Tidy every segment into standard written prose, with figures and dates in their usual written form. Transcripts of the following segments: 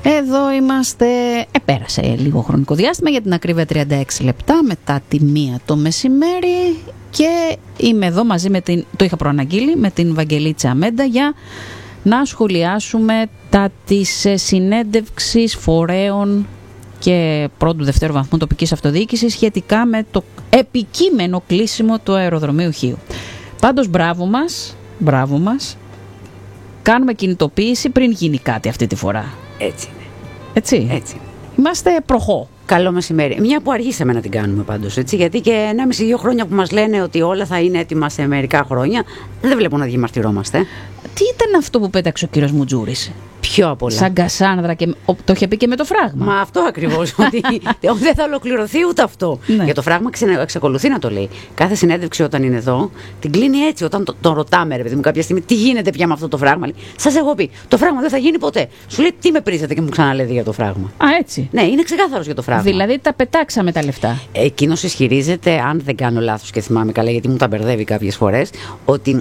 Εδώ είμαστε. Πέρασε λίγο χρονικό διάστημα, για την ακρίβεια 36 λεπτά μετά τη 1 το μεσημέρι, και είμαι εδώ μαζί με την, το είχα προαναγγείλει, με την Βαγγελίτσα Αμέντα για να σχολιάσουμε τα της συνέντευξης φορέων και πρώτου δευτέρου βαθμού τοπικής αυτοδιοίκησης σχετικά με το επικείμενο κλείσιμο του αεροδρομίου Χίου. Πάντως μπράβο μας, κάνουμε κινητοποίηση πριν γίνει κάτι αυτή τη φορά. Έτσι είναι. Έτσι. Είμαστε προχώ. Καλό μεσημέρι. Μια που αργήσαμε να την κάνουμε πάντως, έτσι, γιατί και 1,5-2 χρόνια που μας λένε ότι όλα θα είναι έτοιμα σε μερικά χρόνια, δεν βλέπω να διαμαρτυρόμαστε. Τι ήταν αυτό που πέταξε ο κύριος Μουτζούρης? Πιο απ' όλα. Σαν Κασάνδρα, και το είχε πει και με το φράγμα. Μα αυτό ακριβώς. Ότι δεν θα ολοκληρωθεί ούτε αυτό. Ναι. Για το φράγμα εξακολουθεί να το λέει. Κάθε συνέντευξη όταν είναι εδώ, την κλείνει έτσι. Όταν τον ρωτάμε, ρε παιδί μου, κάποια στιγμή, τι γίνεται πια με αυτό το φράγμα. Σας έχω πει, το φράγμα δεν θα γίνει ποτέ. Σου λέει, τι με πρίζετε και μου ξαναλέτε για το φράγμα. Α, έτσι. Ναι, είναι ξεκάθαρος για το φράγμα. Δηλαδή τα πετάξαμε τα λεφτά. Εκείνος ισχυρίζεται, αν δεν κάνω λάθος και θυμάμαι καλά, γιατί μου τα μπερδεύει κάποιες φορές, ότι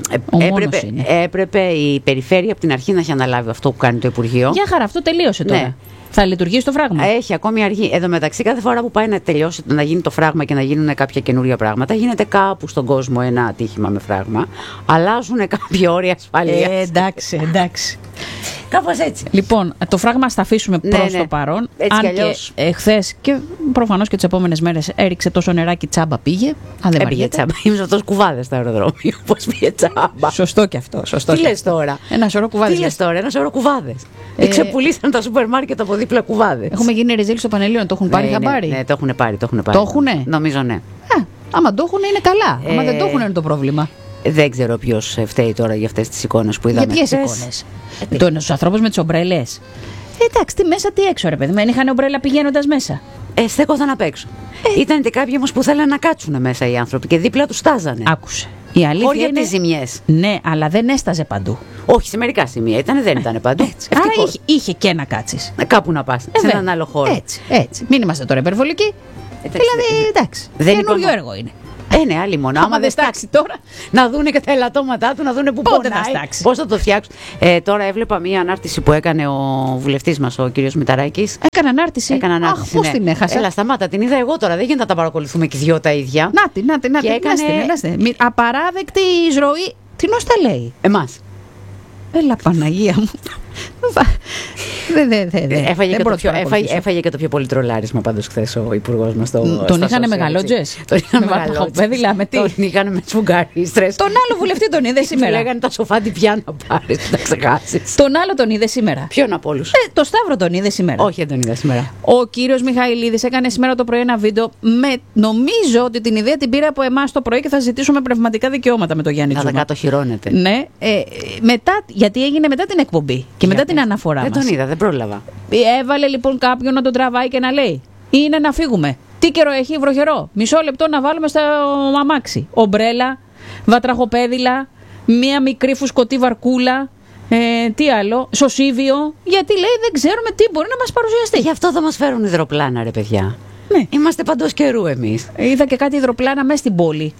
έπρεπε η περιφέρεια από την αρχή να έχει αναλάβει αυτό που κάνει το Υπουργείο. Για χαρά, αυτό τελείωσε τώρα. Ναι. Θα λειτουργήσει το φράγμα. Έχει ακόμη αργεί. Εδώ μεταξύ, κάθε φορά που πάει να τελειώσει, να γίνει το φράγμα και να γίνουν κάποια καινούργια πράγματα, γίνεται κάπου στον κόσμο ένα ατύχημα με φράγμα. Αλλάζουν κάποια όρια ασφαλείας. Εντάξει. Κάπως έτσι. Λοιπόν, το φράγμα θα αφήσουμε προς το παρόν. Έτσι αν και χθες και προφανώς και τις επόμενες μέρες έριξε τόσο νεράκι, τσάμπα πήγε. Αν δεν πήγε τσάμπα. Είμαι αυτός κουβάδες στο αεροδρόμιο. Πώς πήγε τσάμπα. Σωστό και αυτό. Τι λες τώρα? Ένα σωρό κουβάδες. Τι λες τώρα? Ένα σωρό κουβάδες. Ξεπουλήσαν τα σούπερ μάρκετ από δίπλα κουβάδες. Έχουμε γίνει ρεζίλ στο Πανελλήνιο. Το έχουν πάρει χαμπάρι? Ναι, το έχουν πάρει. Το έχουνε? Νομίζω ναι. Άμα το έχουν είναι καλά. Άμα δεν το έχουν είναι το πρόβλημα. Δεν ξέρω ποιος φταίει τώρα για αυτές τις εικόνες που είδαμε. Για ποιες εικόνες? Τους ανθρώπους με τις ομπρέλες. Εντάξει, τι μέσα, τι έξω, ρε παιδί. Δεν είχαν ομπρέλα πηγαίνοντας μέσα. Στέκονταν απ' έξω. Ήταν και κάποιοι όμως που θέλανε να κάτσουν μέσα οι άνθρωποι και δίπλα τους στάζανε. Άκουσε. Η αλήθεια όχι για είναι... τις ζημιές. Ναι, αλλά δεν έσταζε παντού. Όχι, σε μερικά σημεία δεν ήταν παντού. Άρα είχε και να κάτσεις. Κάπου να πας, σε έναν άλλο χώρο. Έτσι. Μην είμαστε τώρα υπερβολικοί. Δηλαδή, εντάξει. Καινούριο έργο είναι. Ναι, άλλη μόνο. Άμα δεν στάξει τώρα. Να δούνε και τα ελαττώματά του, να δούνε που πότε πονάει. θα στάξει. Πώς θα το φτιάξουν. Τώρα έβλεπα μία ανάρτηση που έκανε ο βουλευτής μας, ο κύριος Μηταράκης. Έκανε ανάρτηση. Αχ, πώς την έχασα. Έλα, σταμάτα, την είδα εγώ τώρα. Δεν γίνεται να τα παρακολουθούμε και δυο τα ίδια. Να την. Απαράδεκτη εισρωή. Τι νος τα λέει? Εμάς. Έλα, Παναγία μου. Έφαγε και το πιο πολύ τρολάρισμα πάντως χθες ο υπουργός μας. Τον είχανε μεγαλότζες. Τον είχανε μεγαλότζες. Τον είχανε με σφουγγαρίστρες. Τον άλλο βουλευτή τον είδε σήμερα. Του λέγανε τα σοφάντι πια να πάρεις, να ξεχάσεις. Τον άλλο τον είδε σήμερα. Ποιον από όλους? Το Σταύρο τον είδε σήμερα. Όχι, δεν τον είδα σήμερα. Ο κύριος Μιχαηλίδης έκανε σήμερα το πρωί ένα βίντεο. Νομίζω ότι την ιδέα την πήρε από εμάς το πρωί και θα ζητήσουμε πνευματικά δικαιώματα με τον Γιάννη Τζούμα. Να τα κατοχυρώνεται. Ναι. Γιατί έγινε μετά την εκπομπή και μετά την αναφορά μας. Δεν τον είδα, δεν πρόλαβα. Έβαλε λοιπόν κάποιον να τον τραβάει και να λέει: είναι να φύγουμε. Τι καιρό έχει, βροχερό. Μισό λεπτό να βάλουμε στο αμάξι. Ομπρέλα, βατραχοπέδιλα, μία μικρή φουσκωτή βαρκούλα. Τι άλλο, σωσίβιο. Γιατί λέει δεν ξέρουμε τι μπορεί να μας παρουσιαστεί. Γι' αυτό θα μας φέρουν υδροπλάνα, ρε παιδιά. Ναι. Είμαστε παντός καιρού εμείς. Είδα και κάτι υδροπλάνα μέσα στην πόλη.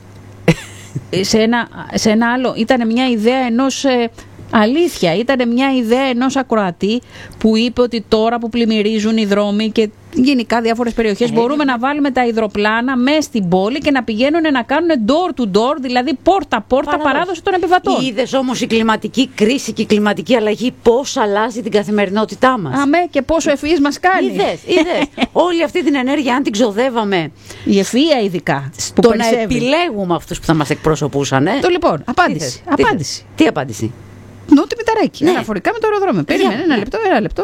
σε ένα άλλο. Ήταν μια ιδέα ενός. Αλήθεια, ήταν μια ιδέα ενός ακροατή που είπε ότι τώρα που πλημμυρίζουν οι δρόμοι και γενικά διάφορες περιοχές μπορούμε να βάλουμε τα υδροπλάνα μέσα στην πόλη και να πηγαίνουν να κάνουν door to door, δηλαδή πόρτα-πόρτα παράδοση των επιβατών. Είδες όμως η κλιματική κρίση και η κλιματική αλλαγή πώς αλλάζει την καθημερινότητά μας. Αμέ, και πόσο ευφυής μας κάνει. Είδες. Όλη αυτή την ενέργεια αν την ξοδεύαμε. Η ευφυΐα ειδικά. Το να επιλέγουμε αυτούς που θα μας εκπροσωπούσαν. Το λοιπόν, απάντηση. Τι απάντηση? Νότι Μηταράκη. Αναφορικά με το αεροδρόμιο. Περίμενε ένα λεπτό.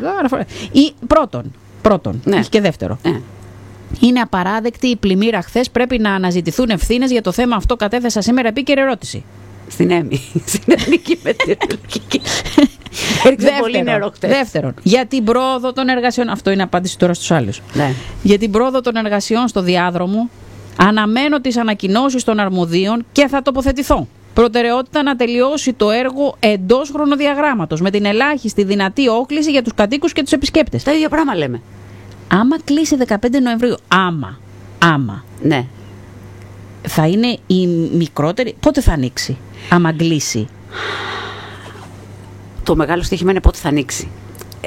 Πρώτον. Έχει και δεύτερο. Είναι απαράδεκτη η πλημμύρα χθες. Πρέπει να αναζητηθούν ευθύνες για το θέμα αυτό. Κατέθεσα σήμερα επίκαιρη ερώτηση. Στην Έμι. Στην Ελληνική Μετεωρολογική. Έριξε πολύ νερό χθες. Δεύτερον, για την πρόοδο των εργασιών. Αυτό είναι απάντηση τώρα στους άλλους. Για την πρόοδο των εργασιών στο διάδρομο. Αναμένω τις ανακοινώσεις των αρμοδίων και θα τοποθετηθώ. Προτεραιότητα να τελειώσει το έργο εντός χρονοδιαγράμματος, με την ελάχιστη δυνατή όκληση για τους κατοίκους και τους επισκέπτες. Τα ίδια πράγμα λέμε. Άμα κλείσει 15 Νοεμβρίου, άμα. Ναι. Θα είναι η μικρότερη. Πότε θα ανοίξει, άμα κλείσει? Το μεγάλο στοίχημα είναι πότε θα ανοίξει.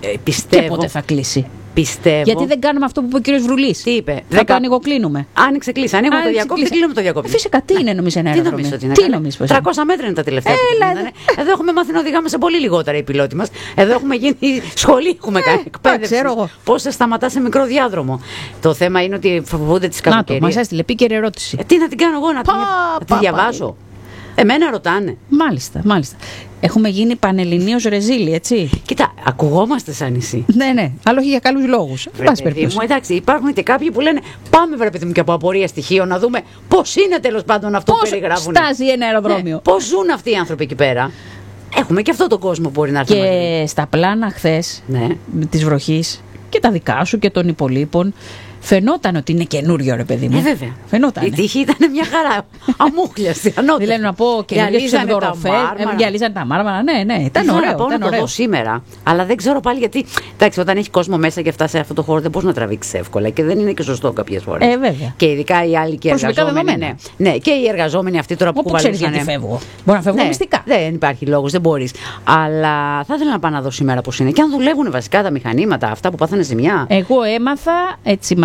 Πιστεύω. Και πότε θα κλείσει. Πιστεύω. Γιατί δεν κάνουμε αυτό που είπε ο κύριος Βρουλής. Τι είπε? Θα το ανοιγοκλίνουμε. Άνοιξε, κλείσει. Ανοίγουμε το διακόπτη, κλείνουμε το διακόπτη. Φυσικά, τι είναι νομίζω ένα αεροδρόμιο. Τι νομίζεις ότι είναι? Τι νομίζεις πως 300 είναι? μέτρα είναι τα τελευταία που γίνανε. Εδώ έχουμε μάθει να οδηγάμε σε πολύ λιγότερα οι πιλότοι μας. Εδώ έχουμε γίνει σχολή, έχουμε κάνει εκπαίδευση. ξέρω εγώ. Πώς θα σταματά σε μικρό διάδρομο. Το θέμα είναι ότι φοβούνται τις κακοκαιρίες. Να το, μας έστειλε επίκαιρη ερώτηση. Τι να την κάνω εγώ, να τη διαβάσω. Εμένα ρωτάνε. Μάλιστα. Έχουμε γίνει πανελληνίως ρεζίλοι, έτσι. Κοίτα, ακουγόμαστε σαν νησί. Ναι, αλλά όχι για καλούς λόγους. Εντάξει, υπάρχουν και κάποιοι που λένε πάμε βρε παιδί μου και από απορία στοιχείων να δούμε πώς είναι τέλος πάντων αυτό που περιγράφουν. Πώς στάζει ένα αεροδρόμιο. Πώς ζουν αυτοί οι άνθρωποι εκεί πέρα. Έχουμε και αυτόν τον κόσμο που μπορεί να έρθει. Και στα πλάνα χθες της βροχής και τα δικά σου και των υπολείπων. Φαινόταν ότι είναι καινούριο, ρε παιδί μου. Βέβαια. Φαινόταν. Η τύχη ήταν μια χαρά. Αμούχλιαστη, ανώτερη. Δηλαδή να πω καινούριες ψευδοροφές. Γυαλίζαν τα μάρμαρα. Ναι. Ήταν ωραίο. Θέλω να το δω σήμερα. Αλλά δεν ξέρω πάλι γιατί. Εντάξει, όταν έχει κόσμο μέσα και φτάσει σε αυτό το χώρο δεν μπορεί να τραβήξει εύκολα και δεν είναι και σωστό κάποιες φορές. Βέβαια. Και ειδικά οι άλλοι και οι εργαζόμενοι. Ναι, και οι εργαζόμενοι αυτοί τώρα που κουβαλούσαν. Γιατί φεύγω. Μπορώ να φεύγω μυστικά. Δεν υπάρχει λόγος, δεν μπορεί. Αλλά θα ήθελα να πάω να δω σήμερα πώς είναι. Και αν δουλεύουν βασικά τα μηχανήματα αυτά που πάθανε ζημιά. Εγώ έμαθα έτσι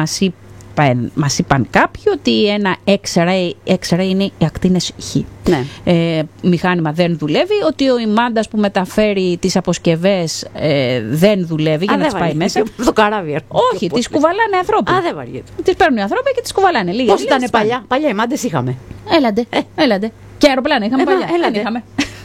μας είπαν κάποιοι ότι ένα X-ray είναι οι ακτίνες Χ. Ναι. Μηχάνημα δεν δουλεύει, ότι ο ημάντας που μεταφέρει τις αποσκευές δεν δουλεύει για να τις πάει μέσα. Το καράβι. Όχι, τις κουβαλάνε ανθρώποι. Δεν βαριέται. Τις παίρνουν οι ανθρώποι και τις κουβαλάνε. Πώς ήταν παλιά? Παλιά ημάντες είχαμε. Έλαντε. Και αεροπλάνα είχαμε παλιά. Έλαντε.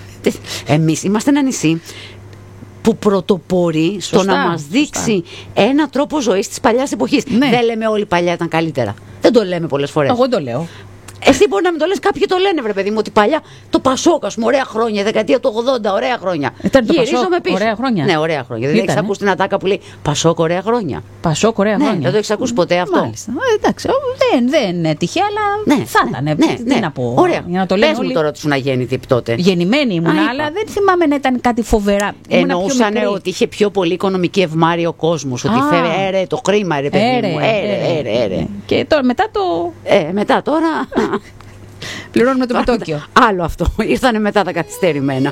Εμείς είμαστε ένα νησί που πρωτοπορεί στο να μας δείξει ένα τρόπο ζωής της παλιάς εποχής. Ναι. Δεν λέμε όλοι παλιά ήταν καλύτερα. Δεν το λέμε πολλές φορές. Εγώ το λέω. Εσύ μπορεί να μην το λες, κάποιοι το λένε, βρε παιδί μου, ότι παλιά το Πασόκ, ας πούμε, ωραία χρόνια, η δεκαετία του 80, ωραία χρόνια. Γυρίζομαι πίσω. Ωραία χρόνια. Ναι, ωραία χρόνια. Δεν έχεις ακούσει την ατάκα που λέει Πασόκ, ωραία χρόνια. Πασόκ, ωραία χρόνια. Δεν το έχεις ακούσει ποτέ αυτό. Μάλιστα. Εντάξει, δεν είναι τυχαία, αλλά θα ήταν. Τι να πω. Ωραία. Για να το πες μου τώρα ότι ήσουν αγέννητη τότε. Γεννημένη ήμουν, αλλά δεν θυμάμαι να ήταν κάτι φοβερά. Εννοούσαν ότι είχε πιο πολύ οικονομική ευμάρεια ο κόσμος. Ότι φέρε το χρήμα, ρε παιδί μου. Και μετά το. Μετά τώρα. Πληρώνουμε το επιτόκιο. Άλλο αυτό. Ήρθανε μετά τα καθυστερημένα.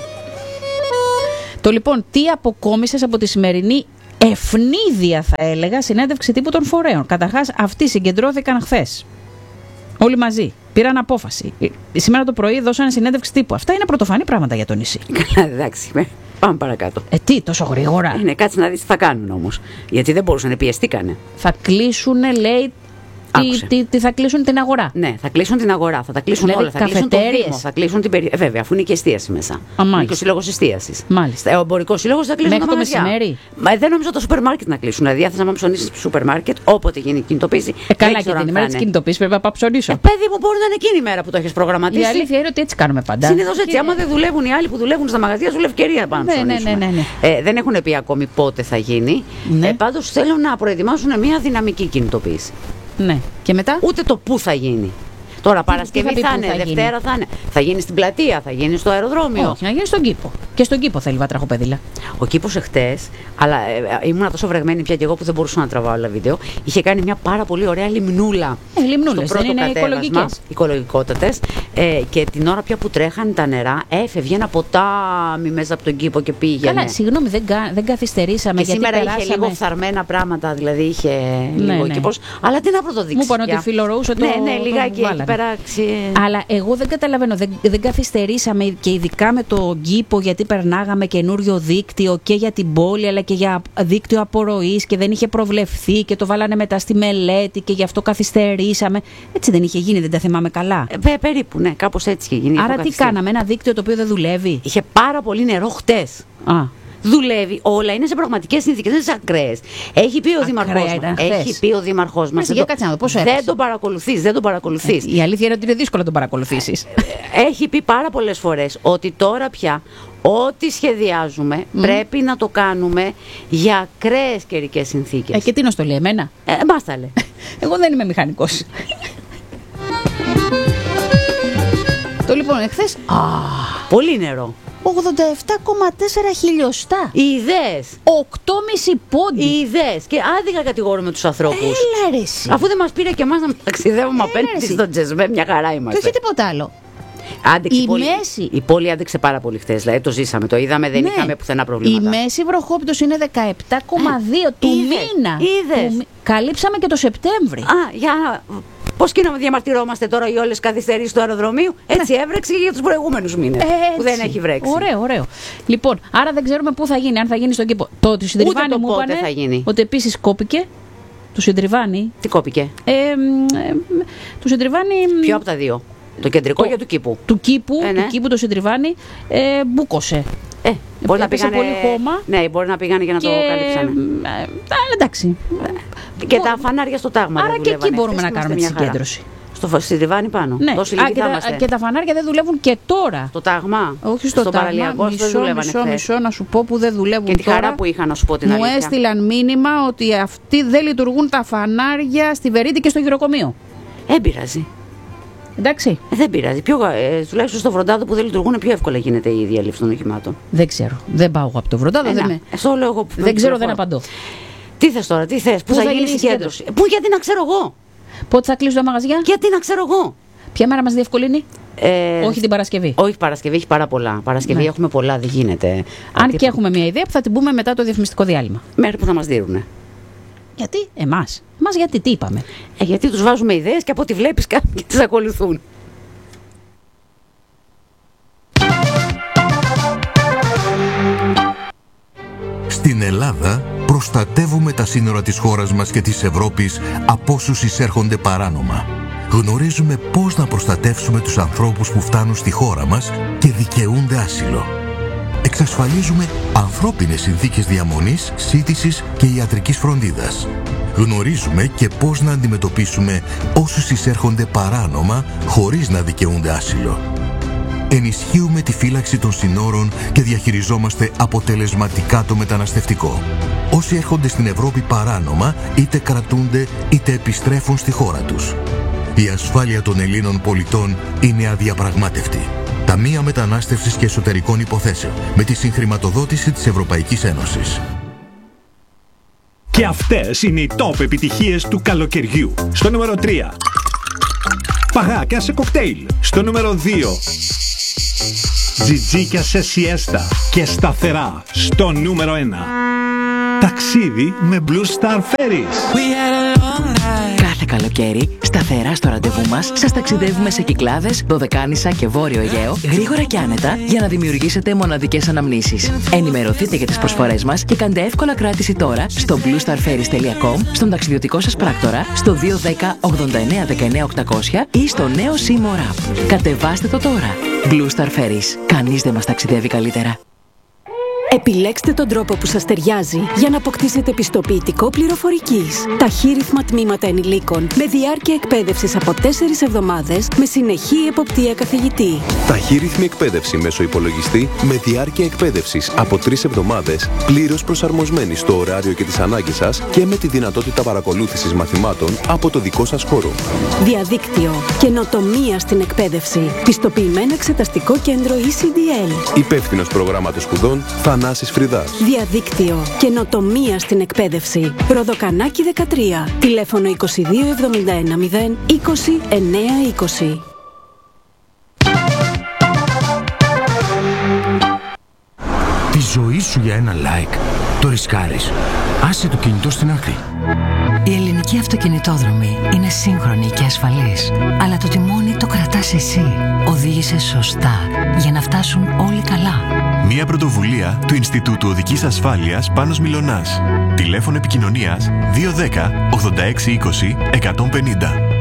Το λοιπόν, τι αποκόμισες από τη σημερινή ευνίδια, θα έλεγα, συνέντευξη τύπου των φορέων? Καταρχάς, αυτοί συγκεντρώθηκαν χθες. Όλοι μαζί. Πήραν απόφαση. Σήμερα το πρωί δώσανε συνέντευξη τύπου. Αυτά είναι πρωτοφανή πράγματα για το νησί. Εντάξει. Πάμε παρακάτω. Τι, τόσο γρήγορα? Κάτσε να δεις τι θα κάνουν όμως. Γιατί δεν μπορούσαν, πιεστήκανε. Θα κλείσουνε, λέει. Τι θα κλείσουν την αγορά. Ναι, θα κλείσουν την αγορά, θα τα κλείσουν δηλαδή, όλα. Θα κλείσουν το Δήμο, θα κλείσουν την περιοχή. Βέβαια, αφού είναι και εστίαση μέσα. Είναι και ο σύλλογος εστίασης. Μάλιστα. Ο εμπορικός σύλλογος θα κλείσουν μέχρι το μεσημέρι. Μα δεν νομίζω το σούπερ μάρκετ να κλείσουν. Δηλαδή, αν θες να ψωνίσεις στο σούπερ μάρκετ, όποτε γίνει η κινητοποίηση. Καλά, και την ημέρα της κινητοποίησης πρέπει να πάω ψωνίσω. Παιδί μου, μπορεί να είναι εκείνη η μέρα που το έχεις προγραμματίσει. Η αλήθεια είναι ότι έτσι κάνουμε πάντα. Συνήθως έτσι. Άμα δεν δουλεύουν οι άλλοι που δουλεύουν στα μαγαζιά, σου ευκαιρία πάνω. Δεν έχουν πει ακόμη πότε θα γίνει. Πάντως θέλουν να προετοιμάσουν μια δυναμική κινητοποίηση. Ναι. Και μετά? Ούτε το πού θα γίνει. Τώρα Παρασκευή θα είναι, Δευτέρα θα είναι. Θα γίνει στην πλατεία, θα γίνει στο αεροδρόμιο. Όχι, να γίνει στον κήπο. Και στον κήπο θέλει βατραχοπέδιλα. Ο κήπος εχθές, αλλά ήμουν τόσο βρεγμένη πια και εγώ που δεν μπορούσα να τραβάω άλλα βίντεο, είχε κάνει μια πάρα πολύ ωραία λιμνούλα. Λιμνούλες, δεν είναι οικολογικές. Οικολογικότατες. Και την ώρα πια που τρέχανε τα νερά, έφευγε ένα ποτάμι μέσα από τον κήπο και πήγαινε. Καλά, συγγνώμη, δεν καθυστερήσαμε. Και σήμερα είχε λίγο φθαρμένα πράγματα, δηλαδή είχε λίγο κήπος. Αλλά τι να πρωτοδείξει. Μου είπαν ότι φιλορωούσε το. Ναι, λιγάκι έχει περάξει. Αλλά εγώ δεν καταλαβαίνω, δεν καθυστερήσαμε και ειδικά με το κήπο, γιατί περνάγαμε καινούριο δίκτυο και για την πόλη αλλά και για δίκτυο απορροής και δεν είχε προβλεφθεί και το βάλανε μετά στη μελέτη και γι' αυτό καθυστερήσαμε. Έτσι δεν είχε γίνει, δεν τα θυμάμαι καλά. Περίπου, ναι, κάπως έτσι είχε γίνει. Άρα τι κάναμε, ένα δίκτυο το οποίο δεν δουλεύει? Είχε πάρα πολύ νερό χτες. Δουλεύει, όλα είναι σε πραγματικές συνθήκες, δεν είναι ακραίες. Έχει πει ο Δήμαρχός μας. Δεν τον παρακολουθείς. Η αλήθεια είναι ότι είναι δύσκολο να τον παρακολουθήσεις. Έχει πει πάρα πολλές φορές ότι τώρα πια ό,τι σχεδιάζουμε πρέπει να το κάνουμε για ακραίες καιρικές συνθήκες. Και τι να στο λέει εμένα? Μας τα λέει. Εγώ δεν είμαι μηχανικός. Το λοιπόν εχθές. Πολύ νερό. 87,4 χιλιοστά. Οι ιδέες. 8,5 πόντι. Οι ιδέες. Και άδικα κατηγορούμε τους ανθρώπους. Έλα ρε εσύ. Αφού δεν μας πήρε και εμάς να ταξιδεύουμε απέναντι στον Τζεσμέ, μια χαρά είμαστε. Και όχι τίποτα άλλο. Άντεξε η πόλη άντεξε πάρα πολύ χθες. Δηλαδή το ζήσαμε, το είδαμε, δεν είχαμε πουθενά προβλήματα. Η μέση βροχόπτωση είναι 17,2 του μήνα. Καλύψαμε και το Σεπτέμβρη. Πώς και να διαμαρτυρόμαστε τώρα για όλες τις καθυστερήσεις του αεροδρομίου. Έτσι έβρεξε και για τους προηγούμενους μήνες που δεν έχει βρέξει. Ωραίο. Λοιπόν, άρα δεν ξέρουμε πού θα γίνει, αν θα γίνει στον κήπο. Το Συντριβάνι μου είπανε ότι επίσης κόπηκε. Του Συντριβάνι. Τι κόπηκε? Του Συντριβάνι. Ποιο από τα δύο? Το κεντρικό για του κήπου? Του κήπου το Συντριβάνι μπούκωσε. Μπορεί να πήγανε πολύ χώμα. Ναι, μπορεί να πήγανε για να το κάλυψανε. Εντάξει. Και τα φανάρια στο τάγμα. Άρα και εκεί μπορούμε να κάνουμε τη συγκέντρωση. Στο Συντριβάνι πάνω. Ναι. Και τα φανάρια δεν δουλεύουν και τώρα. Στο τάγμα. Όχι στο παραλιακό, μισό να σου πω που δεν δουλεύουν και τώρα. Και τη χαρά που είχα να σου πω την αλήθεια. Μου έστειλαν μήνυμα ότι αυτοί δεν λειτουργούν τα φανάρια στη Βερίτη και στο γυροκομείο. Πειράζει. Εντάξει. Δεν πειράζει. Τουλάχιστον στο Βροντάδο που δεν λειτουργούν, πιο εύκολα γίνεται η διαλύση των οχημάτων. Δεν ξέρω. Δεν πάω από το Βροντάδο. Δεν ξέρω, δεν απαντώ. Τι θες τώρα, πού θα γίνει η συγκέντρωση? Γιατί να ξέρω εγώ? Πότε θα κλείσουν τα μαγαζιά? Γιατί να ξέρω εγώ? Ποια μέρα μας διευκολύνει? Όχι την Παρασκευή. Όχι, Παρασκευή έχει πάρα πολλά. Παρασκευή έχουμε πολλά, δεν γίνεται. Αν και έχουμε μια ιδέα που θα την πούμε μετά το διαφημιστικό διάλειμμα. Μέχρι που θα μας δίνουνε. Γιατί? Εμάς γιατί, τι είπαμε? Γιατί τους βάζουμε ιδέες και από ό,τι βλέπεις κάποιοι και τις ακολουθούν. Στην Ελλάδα προστατεύουμε τα σύνορα της χώρας μας και της Ευρώπης από όσους εισέρχονται παράνομα. Γνωρίζουμε πώς να προστατεύσουμε τους ανθρώπους που φτάνουν στη χώρα μας και δικαιούνται άσυλο. Εξασφαλίζουμε ανθρώπινες συνθήκες διαμονής, σύντησης και ιατρικής φροντίδας. Γνωρίζουμε και πώς να αντιμετωπίσουμε όσους εισέρχονται παράνομα χωρίς να δικαιούνται άσυλο. Ενισχύουμε τη φύλαξη των συνόρων και διαχειριζόμαστε αποτελεσματικά το μεταναστευτικό. Όσοι έρχονται στην Ευρώπη παράνομα, είτε κρατούνται είτε επιστρέφουν στη χώρα τους. Η ασφάλεια των Ελλήνων πολιτών είναι αδιαπραγμάτευτη. Ταμεία Μετανάστευσης και Εσωτερικών Υποθέσεων, με τη συγχρηματοδότηση της Ευρωπαϊκής Ένωσης. Και αυτές είναι οι top επιτυχίες του καλοκαιριού. Στο νούμερο 3. Παγάκια σε κοκτέιλ. Στο νούμερο 2. Τζιτζίκια σε σιέστα και σταθερά. Στο νούμερο 1. Ταξίδι με Blue Star Ferries. Κάθε καλοκαίρι, σταθερά στο ραντεβού μας, σας ταξιδεύουμε σε Κυκλάδες, Δωδεκάνησα και Βόρειο Αιγαίο, γρήγορα και άνετα, για να δημιουργήσετε μοναδικές αναμνήσεις. Ενημερωθείτε για τις προσφορές μας και κάντε εύκολα κράτηση τώρα στο bluestarferries.com, στον ταξιδιωτικό σας πράκτορα, στο 210 89 19 800 ή στο νέο Seymour App. Κατεβάστε το τώρα. Blue Star Ferries. Κανείς δεν μας ταξιδεύει καλύτερα. Επιλέξτε τον τρόπο που σας ταιριάζει για να αποκτήσετε πιστοποιητικό πληροφορικής. Ταχύρυθμα τμήματα ενηλίκων με διάρκεια εκπαίδευσης από 4 εβδομάδες με συνεχή εποπτεία καθηγητή. Ταχύρυθμη εκπαίδευση μέσω υπολογιστή με διάρκεια εκπαίδευσης από 3 εβδομάδες, πλήρως προσαρμοσμένη στο ωράριο και τις ανάγκες σας και με τη δυνατότητα παρακολούθησης μαθημάτων από το δικό σας χώρο. Διαδίκτυο. Καινοτομία στην εκπαίδευση. Πιστοποιημένο εξεταστικό κέντρο ECDL. Υπεύθυνος προγράμματος σπουδών Θανάσης Φρυδάς. Διαδίκτυο. Καινοτομία στην εκπαίδευση. Ροδοκανάκι 13. Τηλέφωνο 22 71 0 20 9 20. Τη ζωή σου για ένα like το ρισκάρεις. Άσε το κινητό στην άκρη. Η ελληνική αυτοκινητόδρομη είναι σύγχρονη και ασφαλής. Αλλά το τιμόνι το κρατάς εσύ. Οδήγησε σωστά για να φτάσουν όλοι καλά. Μια πρωτοβουλία του Ινστιτούτου Οδικής Ασφάλειας Πάνος Μιλωνάς. Τηλέφωνο επικοινωνίας 210 86 20 150.